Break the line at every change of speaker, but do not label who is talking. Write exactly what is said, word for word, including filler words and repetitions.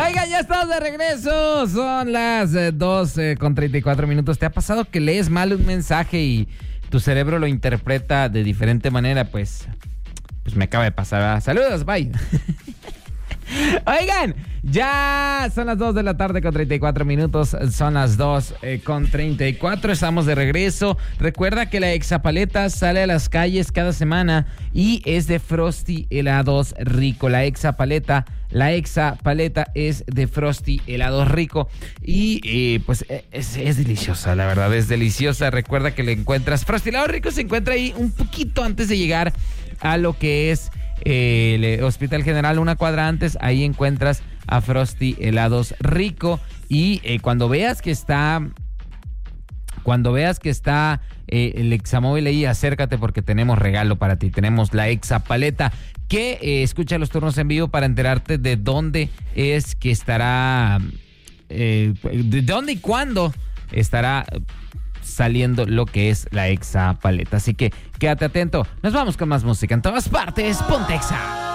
Oigan, ya estamos de regreso. Son las eh, dos eh, con treinta y cuatro minutos. ¿Te ha pasado que lees mal un mensaje y tu cerebro lo interpreta de diferente manera? Pues, pues me acaba de pasar. ¿Verdad? Saludos, bye. Oigan, ya son las dos de la tarde con treinta y cuatro minutos. Son las dos eh, con treinta y cuatro. Estamos de regreso. Recuerda que la Exapaleta sale a las calles cada semana y es de Frosty Helados Rico. La Exapaleta, la Exapaleta es de Frosty Helados Rico. Y eh, pues es, es deliciosa, la verdad, es deliciosa. Recuerda que le encuentras. Frosty Helados Rico se encuentra ahí un poquito antes de llegar a lo que es el Hospital General, una cuadra antes. Ahí encuentras a Frosty Helados Rico. Y eh, cuando veas que está Cuando veas que está eh, el Examóvil ahí, acércate porque tenemos regalo para ti. Tenemos la Exapaleta, que eh, escucha los turnos en vivo para enterarte de dónde es que estará, eh, de dónde y cuándo estará saliendo lo que es la Exapaleta. Así que quédate atento. Nos vamos con más música en todas partes. Ponte Exa.